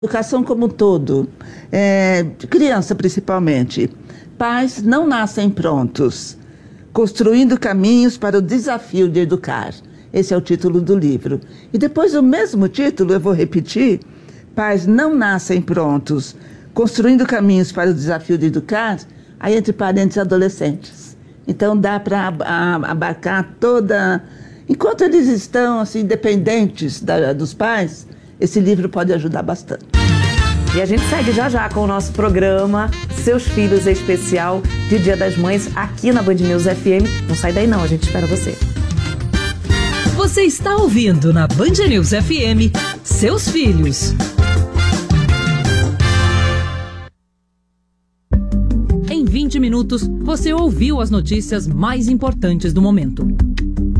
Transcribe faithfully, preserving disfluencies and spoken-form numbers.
Educação como um todo, é, criança principalmente. Pais não nascem prontos, construindo caminhos para o desafio de educar. Esse é o título do livro. E depois o mesmo título, eu vou repetir, pais não nascem prontos, construindo caminhos para o desafio de educar, aí entre parentes adolescentes. Então dá para abarcar toda... Enquanto eles estão assim, dependentes da, dos pais, esse livro pode ajudar bastante. E a gente segue já já com o nosso programa Seus Filhos Especial de Dia das Mães aqui na Band News F M. Não sai daí não, a gente espera você. Você está ouvindo na Band News F M Seus Filhos. Em vinte minutos, você ouviu as notícias mais importantes do momento.